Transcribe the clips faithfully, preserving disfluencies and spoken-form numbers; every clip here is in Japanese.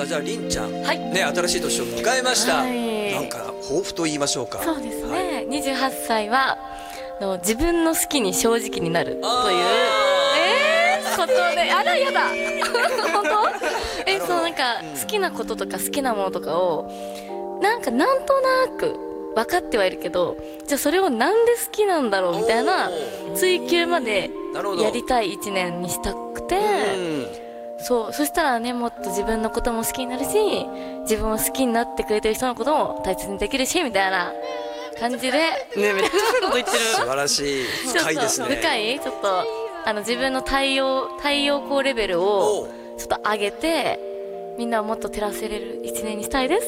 さあじゃありんちゃん、 はいね、新しい年を迎えました、 はい、 なんか抱負と言いましょうか。 そうですね、 はい、 にじゅうはっさいはあの自分の好きに正直になるというえー、ことで、あらやだ本当えそうなんか好きなこととか好きなものとかをなんかなんとなく分かってはいるけど、じゃあそれをなんで好きなんだろうみたいな追求までやりたいいちねんにしたくて、そうそしたらね、もっと自分のことも好きになるし、自分を好きになってくれてる人のことも大切にできるしみたいな感じでね、めっちゃこと言ってる素晴らしい、深いですね。 ちょっと深い、ちょっとあの自分の太陽太陽光レベルをちょっと上げて、みんなをもっと照らせれるいちねんにしたいです。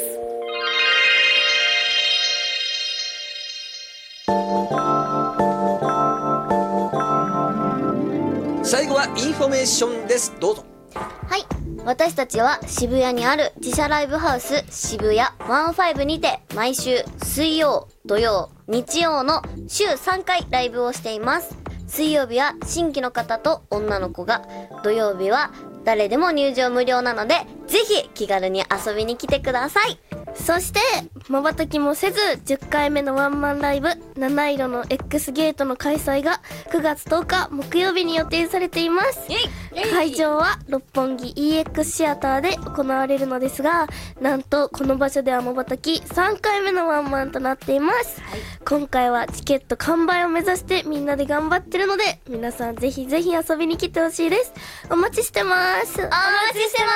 最後はインフォメーションです。どうぞ。 はい、私たちは渋谷にある自社ライブハウス渋谷じゅうごにて毎週水曜、土曜、日曜の週さんかいライブをしています。水曜日は新規の方と女の子が、土曜日は誰でも入場無料なので、ぜひ気軽に遊びに来てください。 そして瞬きもせずじゅっかいめのワンマンライブ七色の X ゲートの開催がくがつとおか木曜日に予定されています。会場は六本木 イーエックス シアターで行われるのですが、なんとこの場所では瞬きさんかいめのワンマンとなっています、はい、今回はチケット完売を目指してみんなで頑張ってるので、皆さんぜひぜひ遊びに来てほしいです。お待ちしてます。お待ちしてます。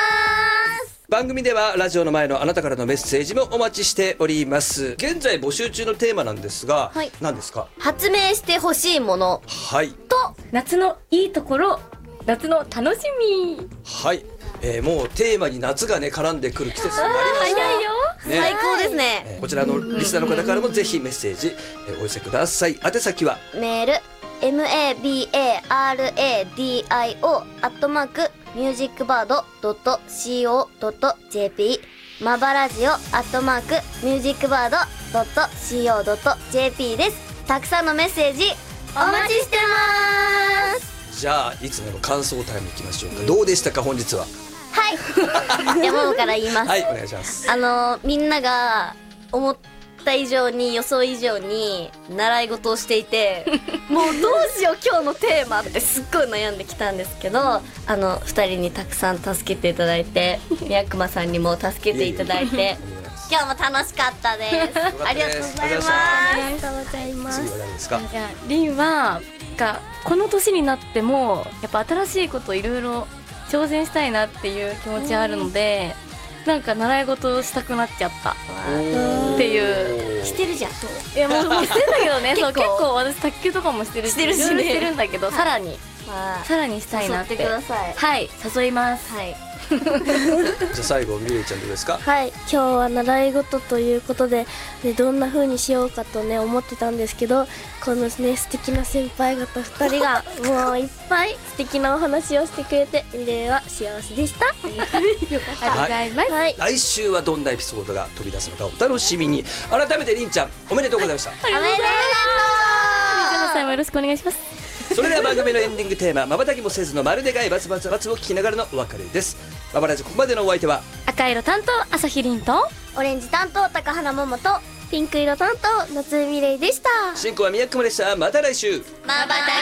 番組ではラジオの前のあなたからのメッセージもお待ちしております。現在募集中のテーマなんですが、はい、何ですか？ 発明してほしいもの、 はい、 と夏のいいところ、夏の楽しみ。 はい、えー、もうテーマに夏がね絡んでくる季節になりました。 早いよ、 ね、 最高ですね、 えー、こちらのリスナーの方からもぜひメッセージ、えー、お寄せください。宛先はメール マバラディオ アットマークミュージックバード ドット シーオー ドット ジェーピー マバラジオ アットマークミュージックバード ドット シーオー ドット ジェーピー です。たくさんのメッセージお待ちしてます。 じゃあいつもの感想タイムいきましょうか。どうでしたか本日は？ はい山本から言います。 はい、お願いします。 あのみんなが思った以上に、予想以上に習い事をしていてもうどうしよう今日のテーマってすっごい悩んできたんですけど、あのふたりにたくさん助けていただいて、宮熊さんにも助けていただいて今日も楽しかったです。ありがとうございます。 ありがとうございます。 次は何ですか？ じゃあリンはがこの年になってもやっぱ新しいことをいろいろ挑戦したいなっていう気持ちあるので、なんか習い事をしたくなっちゃったっていう。 してるじゃん。 いやもうもうしてるんだけどねそう結構私卓球とかもしてるし、 してるしね、 いろいろしてるんだけど、はい、さらに、 まあ、 さらにしたいなって誘ってください。 はい、誘います。 はい。 じゃあ最後みれいちゃんどうですか？ はい、今日は習い事ということで、ね、どんな風にしようかとね思ってたんですけど、このね素敵な先輩方ふたりがもういっぱい素敵なお話をしてくれて、ミレイは幸せでした。よかった。 ありがとうございます。 はい、 来週はどんなエピソードが飛び出すのかお楽しみに。改めてりんちゃんおめでとうございました。 ありがとうございます。みちゃまさんもよろしくお願いします。 それでは番組のエンディングテーマ瞬きもせずのまるでかいバツバツバツを聞きながらのお別れです。ババラジここまでのお相手は赤色担当朝日凛とオレンジ担当高原桃とピンク色担当夏井ミレイでした。 進行は宮久間でした。また来週。 まばた